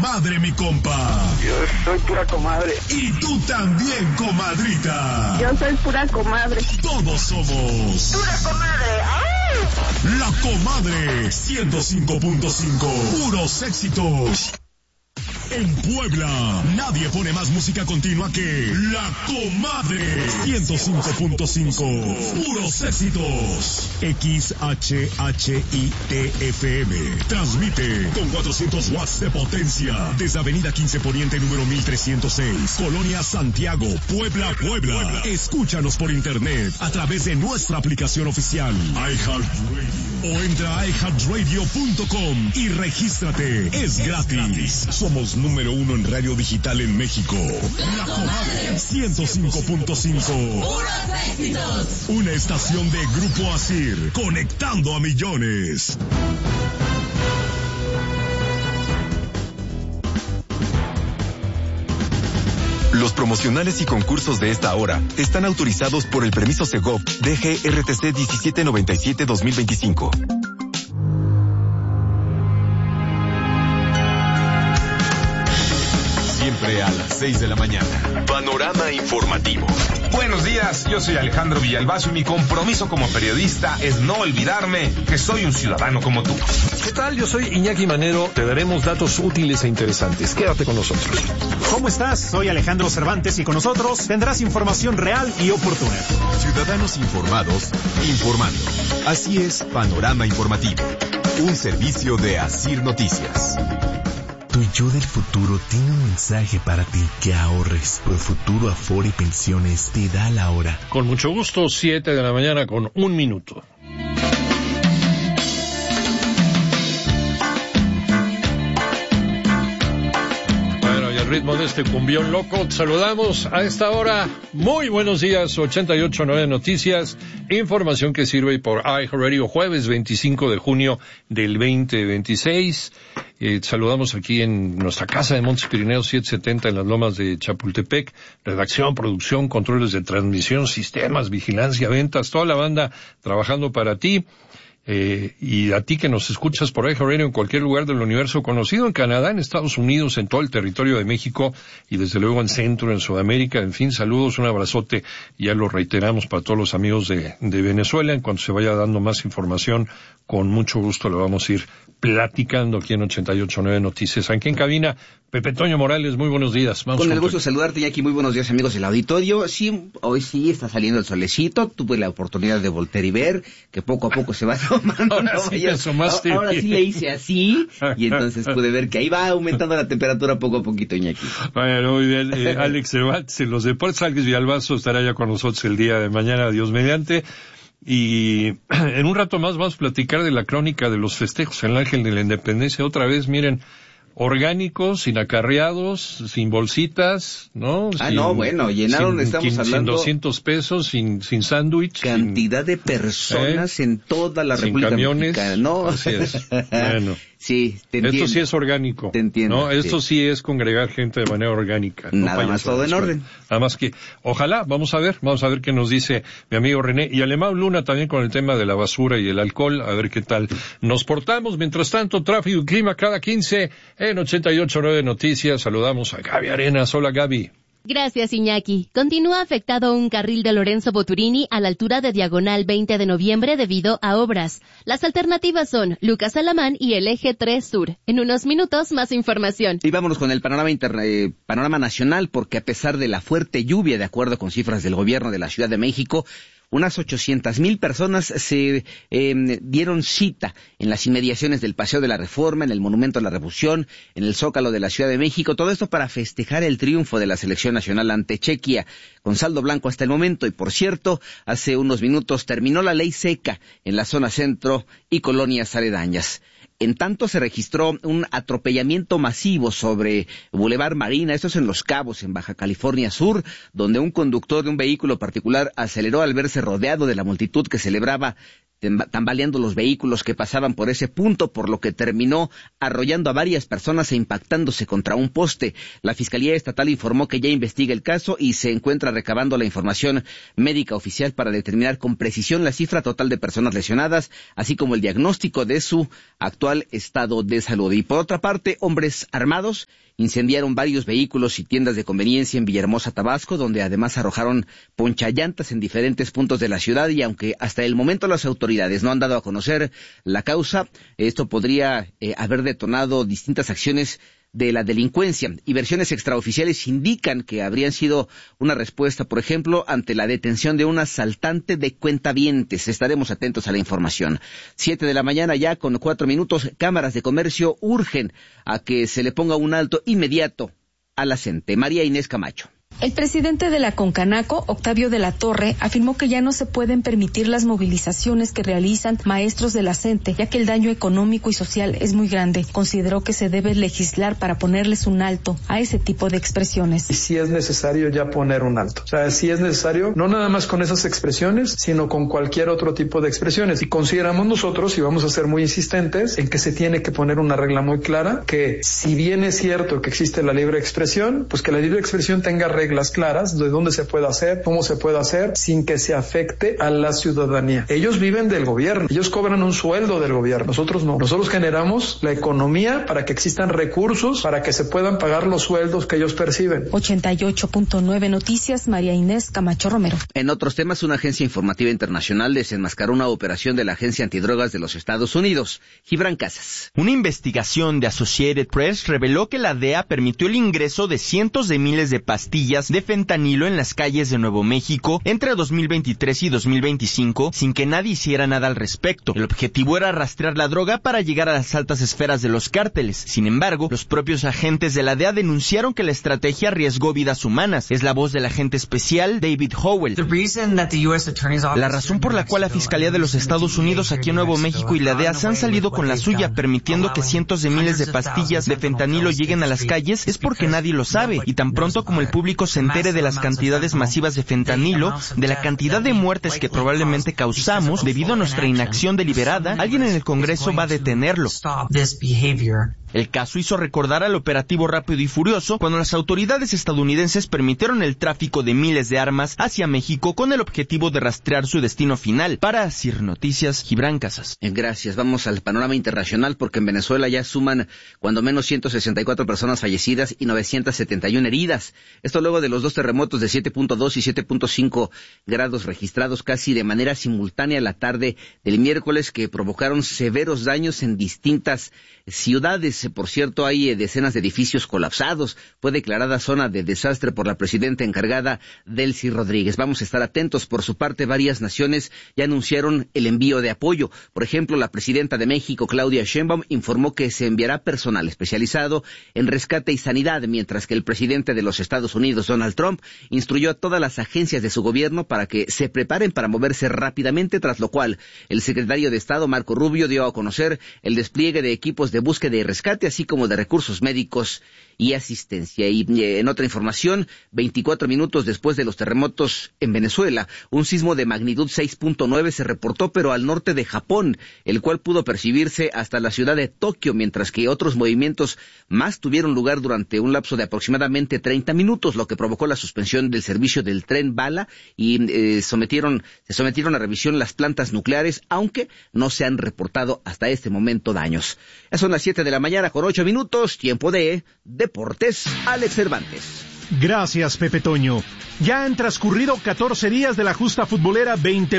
comadre, mi compa. Yo soy pura comadre. Y tú también, comadrita. Yo soy pura comadre. Todos somos pura comadre. ¡Ay! La Comadre 105.5. Puros éxitos. En Puebla, nadie pone más música continua que La Comadre 105.5. Puros éxitos. XHHITFM. Transmite con 400 watts de potencia desde Avenida 15 Poniente número 1306, Colonia Santiago, Puebla, Puebla. Escúchanos por internet a través de nuestra aplicación oficial iHeartRadio o entra a iHeartRadio.com y regístrate. Es gratis. Somos número 1 en radio digital en México. La Comadre 105.5. Una estación de Grupo Asir, conectando a millones. Los promocionales y concursos de esta hora están autorizados por el permiso Segov DGRTC 1797-2025. Siempre a las 6 de la mañana. Panorama informativo. Buenos días, yo soy Alejandro Villalbazo y mi compromiso como periodista es no olvidarme que soy un ciudadano como tú. ¿Qué tal? Yo soy Iñaki Manero. Te daremos datos útiles e interesantes. Quédate con nosotros. ¿Cómo estás? Soy Alejandro Cervantes y con nosotros tendrás información real y oportuna. Ciudadanos informados, informando. Así es, Panorama Informativo. Un servicio de Asir Noticias. Tu yo del futuro tiene un mensaje para ti: que ahorres. Profuturo Afore y Pensiones te da la hora. Con mucho gusto, 7 de la mañana con 1 minuto. Bueno, y al ritmo de este cumbión loco, te saludamos a esta hora. Muy buenos días, 88.9 Noticias. Información que sirve por iHeartRadio, jueves 25 de junio del 2026. Saludamos aquí en nuestra casa de Montes Pirineos 770 en las Lomas de Chapultepec. Redacción, producción, controles de transmisión, sistemas, vigilancia, ventas, toda la banda trabajando para ti. Y a ti que nos escuchas por iHeartRadio en cualquier lugar del universo conocido, en Canadá, en Estados Unidos, en todo el territorio de México y desde luego en Centro, en Sudamérica. En fin, saludos, un abrazote. Ya lo reiteramos para todos los amigos de Venezuela. En cuanto se vaya dando más información, con mucho gusto le vamos a ir platicando aquí en 88.9 Noticias. Aquí en cabina, Pepe Toño Morales, muy buenos días. Vamos con el gusto de saludarte, Jackie. Muy buenos días, amigos del auditorio. Sí, hoy sí está saliendo el solecito. Tuve la oportunidad de voltear y ver que poco a poco se va asomando. Ahora sí le hice así y entonces pude ver que ahí va aumentando la temperatura poco a poquito, Iñaki. Bueno, muy bien. Alex Cervantes en los deportes. Alex Villalbazo estará ya con nosotros el día de mañana, Dios mediante. Y en un rato más vamos a platicar de la crónica de los festejos en el Ángel de la Independencia. Otra vez, miren, orgánicos, sin acarreados, sin bolsitas, ¿no? Bueno, llenaron, estamos hablando... Sin 200 pesos, sin sándwich. Cantidad de personas en toda la República Mexicana, ¿no? Así es. Bueno. Sí, te entiendo. Esto sí es orgánico. Te entiendo. ¿no? Esto sí es congregar gente de manera orgánica. Nada más todo en orden. Nada más que, ojalá, vamos a ver qué nos dice mi amigo René. Y Alemão Luna también con el tema de la basura y el alcohol, a ver qué tal nos portamos. Mientras tanto, tráfico y clima cada 15 en 88.9 Noticias. Saludamos a Gaby Arenas. Hola, Gaby. Gracias, Iñaki. Continúa afectado un carril de Lorenzo Boturini a la altura de Diagonal 20 de Noviembre debido a obras. Las alternativas son Lucas Alamán y el Eje 3 Sur. En unos minutos, más información. Y vámonos con el panorama nacional, porque a pesar de la fuerte lluvia, de acuerdo con cifras del gobierno de la Ciudad de México, unas 800,000 personas se dieron cita en las inmediaciones del Paseo de la Reforma, en el Monumento a la Revolución, en el Zócalo de la Ciudad de México. Todo esto para festejar el triunfo de la selección nacional ante Chequia, con saldo blanco hasta el momento. Y por cierto, hace unos minutos terminó la ley seca en la zona centro y colonias aledañas. En tanto, se registró un atropellamiento masivo sobre Boulevard Marina, esto es en Los Cabos, en Baja California Sur, donde un conductor de un vehículo particular aceleró al verse rodeado de la multitud que celebraba tambaleando los vehículos que pasaban por ese punto, por lo que terminó arrollando a varias personas e impactándose contra un poste. La Fiscalía Estatal informó que ya investiga el caso y se encuentra recabando la información médica oficial para determinar con precisión la cifra total de personas lesionadas, así como el diagnóstico de su actual estado de salud. Y por otra parte, hombres armados incendiaron varios vehículos y tiendas de conveniencia en Villahermosa, Tabasco, donde además arrojaron ponchallantas en diferentes puntos de la ciudad, y aunque hasta el momento las autoridades no han dado a conocer la causa, esto podría haber detonado distintas acciones de la delincuencia, y versiones extraoficiales indican que habrían sido una respuesta, por ejemplo, ante la detención de un asaltante de cuentavientes. Estaremos atentos a la información. 7 de la mañana ya con 4 minutos, cámaras de comercio urgen a que se le ponga un alto inmediato a la CENTE. María Inés Camacho. El presidente de la Concanaco, Octavio de la Torre, afirmó que ya no se pueden permitir las movilizaciones que realizan maestros de la CENTE, ya que el daño económico y social es muy grande. Consideró que se debe legislar para ponerles un alto a ese tipo de expresiones. Y si es necesario ya poner un alto. O sea, si es necesario, no nada más con esas expresiones, sino con cualquier otro tipo de expresiones. Y consideramos nosotros, y vamos a ser muy insistentes, en que se tiene que poner una regla muy clara, que si bien es cierto que existe la libre expresión, pues que la libre expresión tenga reglas claras de dónde se puede hacer, cómo se puede hacer, sin que se afecte a la ciudadanía. Ellos viven del gobierno, ellos cobran un sueldo del gobierno, nosotros no. Nosotros generamos la economía para que existan recursos, para que se puedan pagar los sueldos que ellos perciben. 88.9 Noticias, María Inés Camacho Romero. En otros temas, una agencia informativa internacional desenmascaró una operación de la Agencia Antidrogas de los Estados Unidos. Gibran Casas. Una investigación de Associated Press reveló que la DEA permitió el ingreso de cientos de miles de pastillas de fentanilo en las calles de Nuevo México entre 2023 y 2025 sin que nadie hiciera nada al respecto. El objetivo era rastrear la droga para llegar a las altas esferas de los cárteles. Sin embargo, los propios agentes de la DEA denunciaron que la estrategia arriesgó vidas humanas. Es la voz del agente especial David Howell. La razón por la cual la Fiscalía de los Estados Unidos aquí en Nuevo México y la DEA se han salido con la suya permitiendo que cientos de miles de pastillas de fentanilo lleguen a las calles es porque nadie lo sabe, y tan pronto como el público se entere de las cantidades masivas de fentanilo, de la cantidad de muertes que probablemente causamos debido a nuestra inacción deliberada, alguien en el Congreso va a detenerlo. El caso hizo recordar al operativo Rápido y Furioso cuando las autoridades estadounidenses permitieron el tráfico de miles de armas hacia México con el objetivo de rastrear su destino final. Para CIR Noticias, Gibran Casas. Gracias. Vamos al panorama internacional, porque en Venezuela ya suman cuando menos 164 personas fallecidas y 971 heridas. Esto luego de los dos terremotos de 7.2 y 7.5 grados registrados casi de manera simultánea la tarde del miércoles, que provocaron severos daños en distintas ciudades. Por cierto, hay decenas de edificios colapsados. Fue declarada zona de desastre por la presidenta encargada, Delcy Rodríguez. Vamos a estar atentos. Por su parte, varias naciones ya anunciaron el envío de apoyo. Por ejemplo, la presidenta de México, Claudia Sheinbaum, informó que se enviará personal especializado en rescate y sanidad, mientras que el presidente de los Estados Unidos, Donald Trump, instruyó a todas las agencias de su gobierno para que se preparen para moverse rápidamente, tras lo cual el secretario de Estado, Marco Rubio, dio a conocer el despliegue de equipos de búsqueda y rescate, así como de recursos médicos y asistencia. Y en otra información, 24 minutos después de los terremotos en Venezuela, un sismo de magnitud 6.9 se reportó, pero al norte de Japón, el cual pudo percibirse hasta la ciudad de Tokio, mientras que otros movimientos más tuvieron lugar durante un lapso de aproximadamente 30 minutos, lo que provocó la suspensión del servicio del tren bala y se sometieron a revisión las plantas nucleares, aunque no se han reportado hasta este momento daños. Ya son las 7 de la mañana con 8 minutos, tiempo de Deportes. Alex Cervantes. Gracias, Pepe Toño. Ya han transcurrido 14 días de la justa futbolera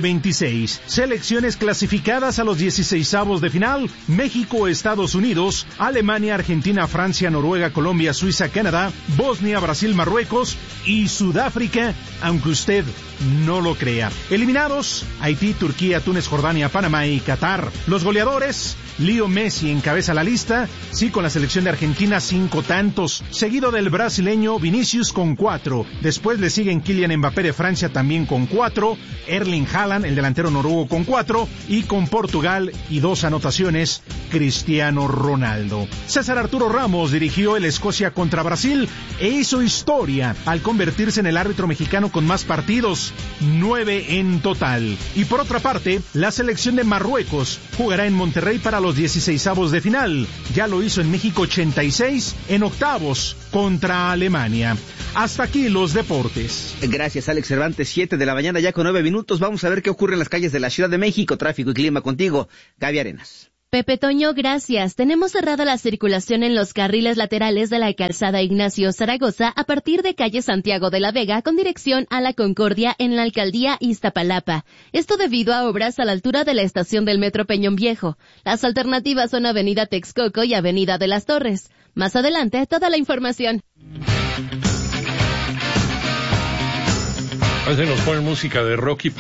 2026. Selecciones clasificadas a los 16avos de final: México, Estados Unidos, Alemania, Argentina, Francia, Noruega, Colombia, Suiza, Canadá, Bosnia, Brasil, Marruecos y Sudáfrica, aunque usted no lo crea. Eliminados: Haití, Turquía, Túnez, Jordania, Panamá y Qatar. Los goleadores: Leo Messi encabeza la lista, sí, con la selección de Argentina 5 tantos, seguido del brasileño Vinicius con 4. Después le sigue Siguen Kylian Mbappé de Francia también con 4, Erling Haaland, el delantero noruego, con 4, y con Portugal y 2 anotaciones, Cristiano Ronaldo. César Arturo Ramos dirigió el Escocia contra Brasil e hizo historia al convertirse en el árbitro mexicano con más partidos, 9 en total. Y por otra parte, la selección de Marruecos jugará en Monterrey para los 16avos de final. Ya lo hizo en México 86 en octavos contra Alemania. Hasta aquí los deportes. Gracias, Alex Cervantes. 7 de la mañana ya con 9 minutos. Vamos a ver qué ocurre en las calles de la Ciudad de México. Tráfico y clima contigo, Gaby Arenas. Pepe Toño, gracias. Tenemos cerrada la circulación en los carriles laterales de la calzada Ignacio Zaragoza a partir de calle Santiago de la Vega con dirección a la Concordia en la alcaldía Iztapalapa. Esto debido a obras a la altura de la estación del Metro Peñón Viejo. Las alternativas son Avenida Texcoco y Avenida de las Torres. Más adelante, toda la información. A veces nos ponen música de Rocky.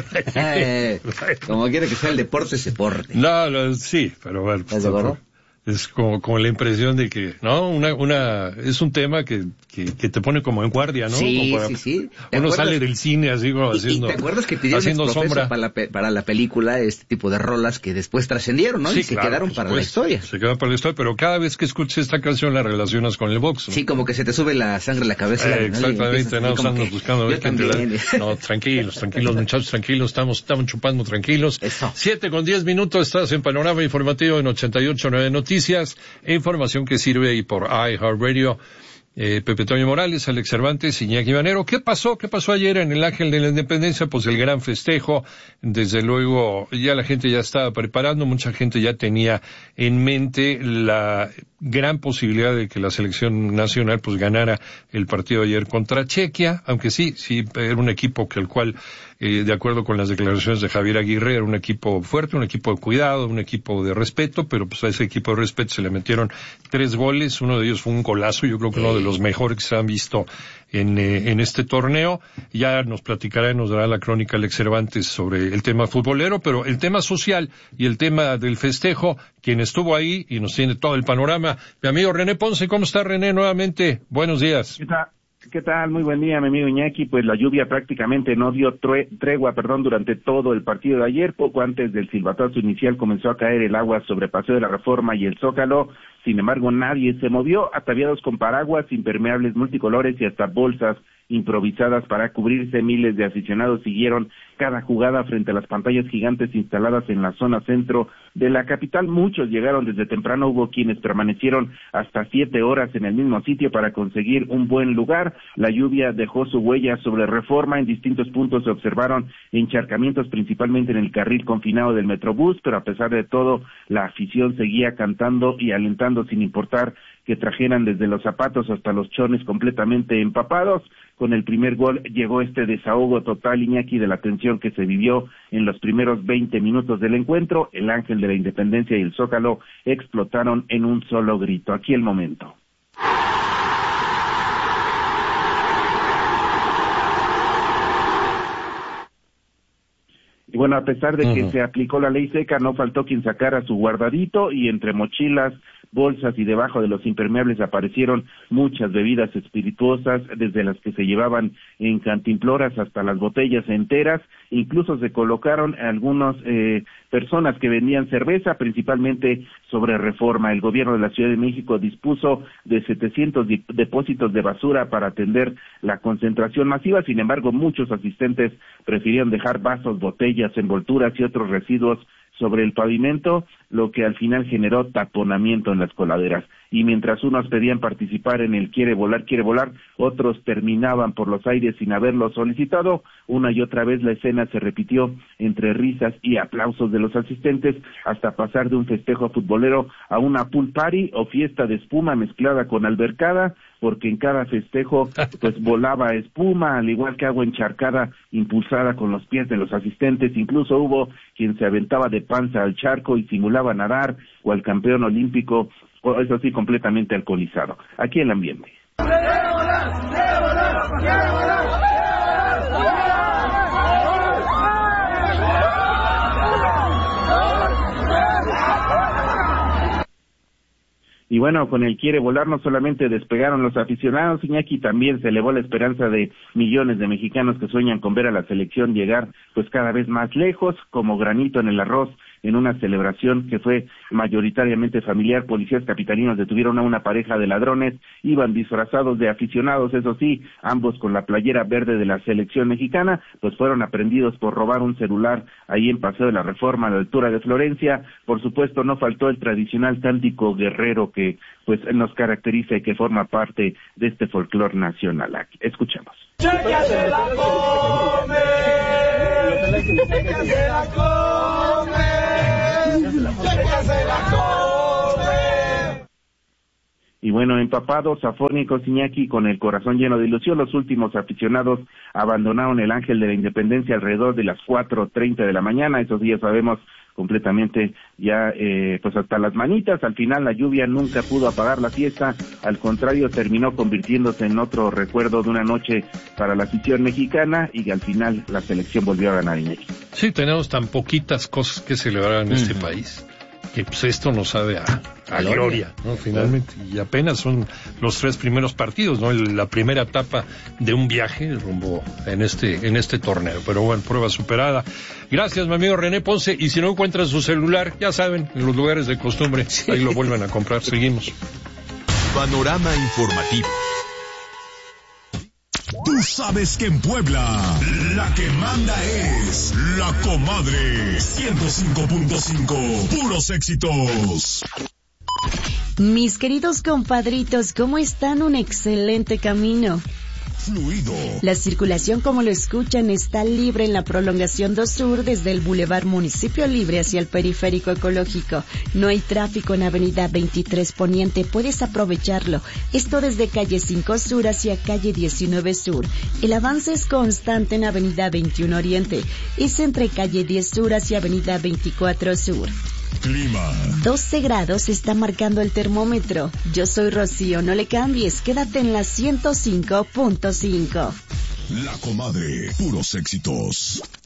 Como quiera que sea el deporte, se porte. No, sí, pero bueno. ¿Estás de acuerdo? Es como la impresión de que, ¿no? Es un tema que te pone como en guardia, ¿no? Sí, como sí. Uno sale del cine así como haciendo. ¿Y te acuerdas que pidieron sombra para la película este tipo de rolas que después trascendieron, ¿no? Sí, y se quedaron para la historia. Se quedaron para la historia, pero cada vez que escuches esta canción la relacionas con el box, ¿no? Sí, como que se te sube la sangre a la cabeza. Exactamente, no, estamos buscando ver quién te la... No, tranquilos, muchachos, tranquilos, estamos chupando tranquilos. Eso. 7:10, estás en Panorama Informativo en 88.9 Noticias, información que sirve y por iHeartRadio. Pepe Toño Morales, Alex Cervantes, Iñaki Manero. ¿Qué pasó ayer en el Ángel de la Independencia? Pues el gran festejo. Desde luego, ya la gente ya estaba preparando, mucha gente ya tenía en mente la gran posibilidad de que la selección nacional pues ganara el partido ayer contra Chequia, aunque sí, era un equipo que el cual, de acuerdo con las declaraciones de Javier Aguirre, era un equipo fuerte, un equipo de cuidado, un equipo de respeto, pero pues a ese equipo de respeto se le metieron 3 goles, uno de ellos fue un golazo, yo creo que uno de los mejores que se han visto en este torneo. Ya nos platicará y nos dará la crónica Alex Cervantes sobre el tema futbolero, pero el tema social y el tema del festejo, quien estuvo ahí y nos tiene todo el panorama. Mi amigo René Ponce, ¿cómo está René? Nuevamente, buenos días. ¿Qué tal? Muy buen día, mi amigo Iñaki. Pues la lluvia prácticamente no dio tregua, durante todo el partido de ayer. Poco antes del silbatazo inicial comenzó a caer el agua sobre Paseo de la Reforma y el Zócalo. Sin embargo, nadie se movió, ataviados con paraguas, impermeables multicolores y hasta bolsas improvisadas para cubrirse. Miles de aficionados siguieron cada jugada frente a las pantallas gigantes instaladas en la zona centro de la capital. Muchos llegaron desde temprano, hubo quienes permanecieron hasta 7 horas en el mismo sitio para conseguir un buen lugar. La lluvia dejó su huella sobre Reforma, en distintos puntos se observaron encharcamientos, principalmente en el carril confinado del Metrobús, pero a pesar de todo, la afición seguía cantando y alentando sin importar que trajeran desde los zapatos hasta los chones completamente empapados. Con el primer gol llegó este desahogo total, Iñaki, de la tensión que se vivió en los primeros 20 minutos del encuentro. El Ángel de la Independencia y el Zócalo explotaron en un solo grito. Aquí el momento. Y bueno, a pesar de que se aplicó la ley seca, no faltó quien sacara su guardadito, y entre mochilas, bolsas y debajo de los impermeables aparecieron muchas bebidas espirituosas, desde las que se llevaban en cantimploras hasta las botellas enteras. Incluso se colocaron algunas personas que vendían cerveza, principalmente sobre Reforma. El gobierno de la Ciudad de México dispuso de 700 depósitos de basura para atender la concentración masiva. Sin embargo, muchos asistentes prefirieron dejar vasos, botellas, envolturas y otros residuos sobre el pavimento, lo que al final generó taponamiento en las coladeras. Y mientras unos pedían participar en el quiere volar, otros terminaban por los aires sin haberlo solicitado. Una y otra vez la escena se repitió entre risas y aplausos de los asistentes, hasta pasar de un festejo futbolero a una pool party o fiesta de espuma mezclada con albercada, porque en cada festejo pues volaba espuma, al igual que agua encharcada impulsada con los pies de los asistentes. Incluso hubo quien se aventaba de panza al charco y simulaba nadar, o al campeón olímpico, o eso sí, completamente alcoholizado. Aquí el ambiente. Y Y bueno, con el quiere volar no solamente despegaron los aficionados, Iñaki, también se elevó la esperanza de millones de mexicanos que sueñan con ver a la selección llegar pues cada vez más lejos, como granito en el arroz, en una celebración que fue mayoritariamente familiar. Policías capitalinos detuvieron a una pareja de ladrones, iban disfrazados de aficionados, eso sí, ambos con la playera verde de la selección mexicana, pues fueron aprendidos por robar un celular ahí en Paseo de la Reforma, a la altura de Florencia. Por supuesto, no faltó el tradicional cántico guerrero que pues nos caracteriza y que forma parte de este folclore nacional. Aquí, escuchamos. Y bueno, empapados, afónicos, Iñaki, con el corazón lleno de ilusión, los últimos aficionados abandonaron el Ángel de la Independencia alrededor de las 4:30 de la mañana. Esos días sabemos completamente ya pues hasta las manitas. Al final la lluvia nunca pudo apagar la fiesta, al contrario terminó convirtiéndose en otro recuerdo de una noche para la afición mexicana, y al final la selección volvió a ganar, Iñaki. Sí, tenemos tan poquitas cosas que celebrar en este país, que pues esto nos sabe a gloria, ¿no? Finalmente, y apenas son los 3 primeros partidos, ¿no? La primera etapa de un viaje rumbo en este torneo. Pero bueno, prueba superada. Gracias, mi amigo René Ponce. Y si no encuentran su celular, ya saben, en los lugares de costumbre, ahí lo vuelven a comprar. Seguimos. Panorama informativo. Tú sabes que en Puebla la que manda es La Comadre 105.5, puros éxitos. Mis queridos compadritos, ¿cómo están? Un excelente camino. Fluido. La circulación, como lo escuchan, está libre en la prolongación 2 Sur desde el Boulevard Municipio Libre hacia el Periférico Ecológico. No hay tráfico en Avenida 23 Poniente, puedes aprovecharlo. Esto desde calle 5 Sur hacia calle 19 Sur. El avance es constante en Avenida 21 Oriente. Es entre calle 10 Sur hacia Avenida 24 Sur. Clima. 12 grados está marcando el termómetro. Yo soy Rocío, no le cambies, quédate en la 105.5. La Comadre, puros éxitos.